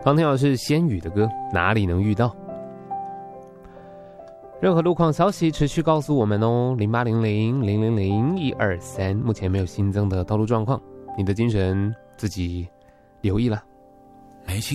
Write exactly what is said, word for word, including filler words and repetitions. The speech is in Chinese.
刚听到的是仙羽的歌，哪里能遇到？任何路况消息持续告诉我们哦，零八零零零零零一二三，目前没有新增的道路状况，你的精神自己留意了。